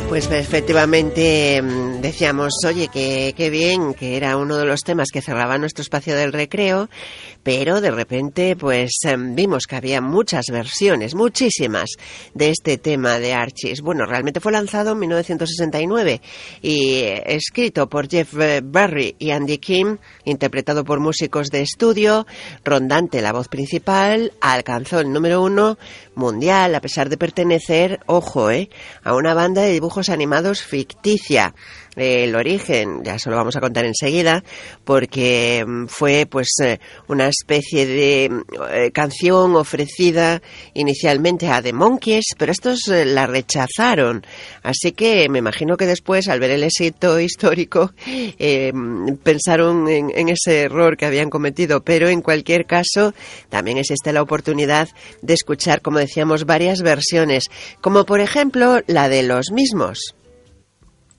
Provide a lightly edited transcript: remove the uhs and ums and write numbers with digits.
Pues efectivamente decíamos, oye, que qué bien, que era uno de los temas que cerraba nuestro espacio del recreo, pero de repente pues vimos que había muchas versiones, muchísimas, de este tema de Archies. Bueno, realmente fue lanzado en 1969 y escrito por Jeff Barry y Andy Kim, interpretado por músicos de estudio. Rondante, la voz principal, alcanzó el número 1 mundial a pesar de pertenecer, ojo, a una banda de dibujos animados ficticia. El origen ya se lo vamos a contar enseguida, porque fue pues una especie de canción ofrecida inicialmente a The Monkees, pero estos la rechazaron, así que me imagino que después, al ver el éxito histórico, pensaron en ese error que habían cometido, pero en cualquier caso también existe la oportunidad de escuchar, como decíamos, varias versiones, como por ejemplo la de los mismos.